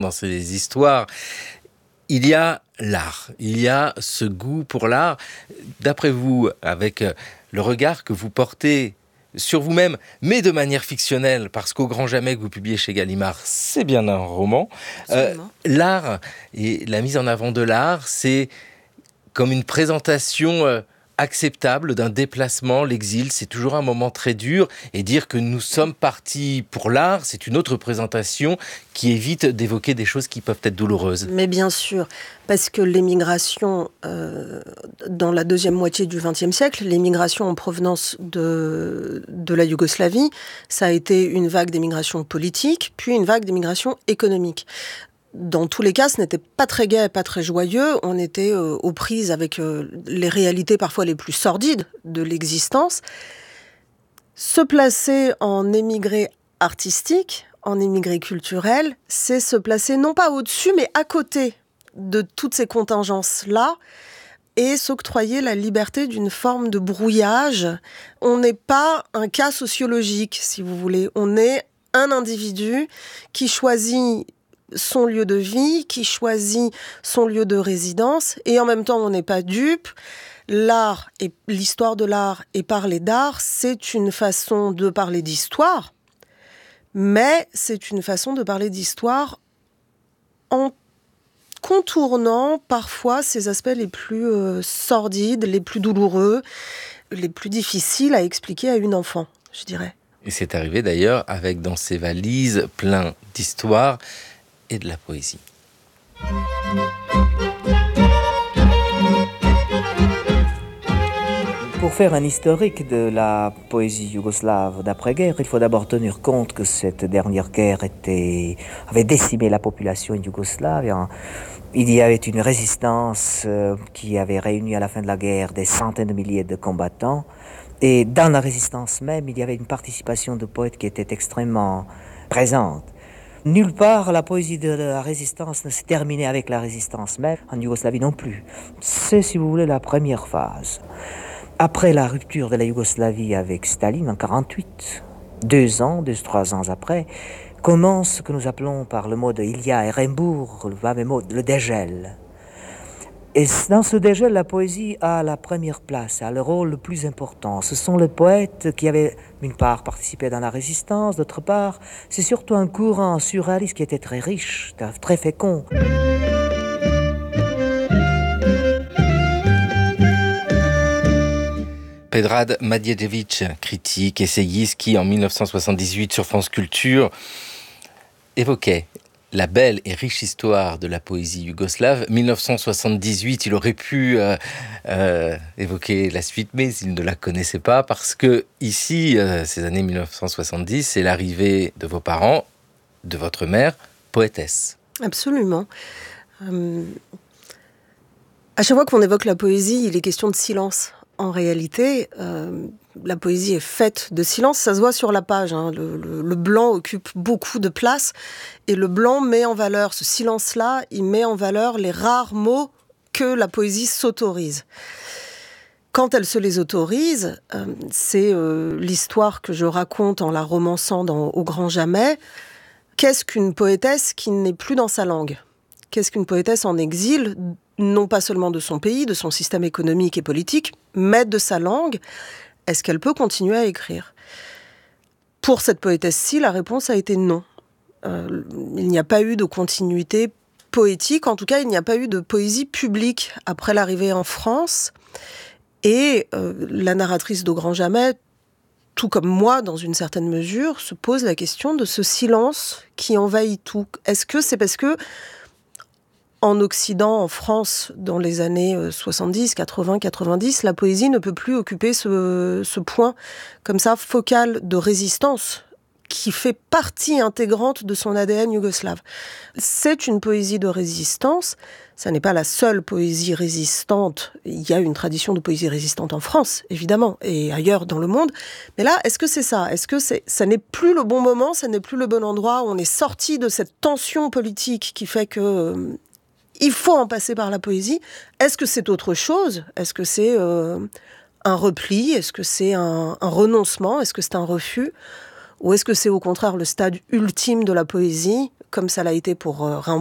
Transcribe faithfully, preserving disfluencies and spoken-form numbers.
Dans ces histoires, il y a l'art, il y a ce goût pour l'art. D'après vous, avec le regard que vous portez sur vous-même, mais de manière fictionnelle, parce qu'Au Grand Jamais que vous publiez chez Gallimard, c'est bien un roman. Euh, l'art et la mise en avant de l'art, c'est comme une présentation euh, acceptable d'un déplacement. L'exil, c'est toujours un moment très dur, et dire que nous sommes partis pour l'art, c'est une autre présentation qui évite d'évoquer des choses qui peuvent être douloureuses. Mais bien sûr, parce que l'émigration, euh, dans la deuxième moitié du vingtième siècle, l'émigration en provenance de, de la Yougoslavie, ça a été une vague d'émigration politique, puis une vague d'émigration économique. Dans tous les cas, ce n'était pas très gai, pas très joyeux. On était euh, aux prises avec euh, les réalités parfois les plus sordides de l'existence. Se placer en émigré artistique, en émigré culturel, c'est se placer non pas au-dessus, mais à côté de toutes ces contingences-là et s'octroyer la liberté d'une forme de brouillage. On n'est pas un cas sociologique, si vous voulez. On est un individu qui choisit son lieu de vie, qui choisit son lieu de résidence, et en même temps, on n'est pas dupe. L'art et l'histoire de l'art et parler d'art, c'est une façon de parler d'histoire, mais c'est une façon de parler d'histoire en contournant parfois ces aspects les plus euh, sordides, les plus douloureux, les plus difficiles à expliquer à une enfant, je dirais. Et c'est arrivé d'ailleurs avec dans ces valises plein d'histoires et de la poésie. Pour faire un historique de la poésie yougoslave d'après-guerre, il faut d'abord tenir compte que cette dernière guerre était, avait décimé la population yougoslave. Il y avait une résistance qui avait réuni à la fin de la guerre des centaines de milliers de combattants. Et dans la résistance même, il y avait une participation de poètes qui était extrêmement présente. Nulle part la poésie de la résistance ne s'est terminée avec la résistance même, en Yougoslavie non plus. C'est, si vous voulez, la première phase. Après la rupture de la Yougoslavie avec Staline en quarante-huit, deux ans, deux, trois ans après, commence ce que nous appelons par le mot de Ilya Ehrenburg, le fameux mot, le dégel. Et dans ce dégel, la poésie a la première place, a le rôle le plus important. Ce sont les poètes qui avaient, d'une part, participé dans la résistance, d'autre part, c'est surtout un courant surréaliste qui était très riche, très fécond. Predrag Madjedjević, critique, essayiste, qui en dix-neuf cent soixante-dix-huit sur France Culture évoquait la belle et riche histoire de la poésie yougoslave. dix-neuf cent soixante-dix-huit, il aurait pu euh, euh, évoquer la suite, mais il ne la connaissait pas, parce que ici, euh, ces années dix-neuf cent soixante-dix, c'est l'arrivée de vos parents, de votre mère, poétesse. Absolument. Euh, à chaque fois qu'on évoque la poésie, il est question de silence. En réalité, euh, la poésie est faite de silence, ça se voit sur la page. Hein. Le, le, le blanc occupe beaucoup de place et le blanc met en valeur, ce silence-là, il met en valeur les rares mots que la poésie s'autorise. Quand elle se les autorise, euh, c'est euh, l'histoire que je raconte en la romançant dans Au Grand Jamais. Qu'est-ce qu'une poétesse qui n'est plus dans sa langue ? Qu'est-ce qu'une poétesse en exil ? Non pas seulement de son pays, de son système économique et politique, mais de sa langue. Est-ce qu'elle peut continuer à écrire ? Pour cette poétesse-ci, la réponse a été non. Euh, il n'y a pas eu de continuité poétique, en tout cas, il n'y a pas eu de poésie publique après l'arrivée en France. Et euh, la narratrice d'Au Grand Jamais, tout comme moi, dans une certaine mesure, se pose la question de ce silence qui envahit tout. Est-ce que c'est parce que en Occident, en France, dans les années soixante-dix, quatre-vingts, quatre-vingt-dix, la poésie ne peut plus occuper ce, ce point, comme ça, focal de résistance, qui fait partie intégrante de son A D N yougoslave. C'est une poésie de résistance, ça n'est pas la seule poésie résistante, il y a une tradition de poésie résistante en France, évidemment, et ailleurs dans le monde, mais là, est-ce que c'est ça ? Est-ce que c'est, ça n'est plus le bon moment, ça n'est plus le bon endroit, où on est sorti de cette tension politique qui fait que... Euh, il faut en passer par la poésie. Est-ce que c'est autre chose ? Est-ce que c'est euh, un repli ? Est-ce que c'est un, un renoncement ? Est-ce que c'est un refus ? Ou est-ce que c'est au contraire le stade ultime de la poésie comme ça l'a été pour euh, Rimbaud.